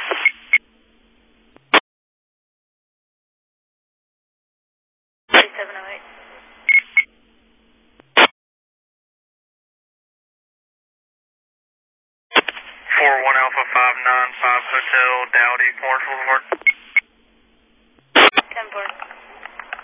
3708. 41 Alpha 595 Hotel, Dowdy, Morris Boulevard. 10-4.